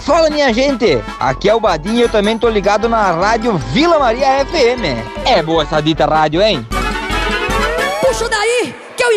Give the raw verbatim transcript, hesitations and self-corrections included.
Fala, minha gente, aqui é o Badinho e eu também tô ligado na rádio Vila Maria F M. É boa essa dita rádio, hein? Puxa daí!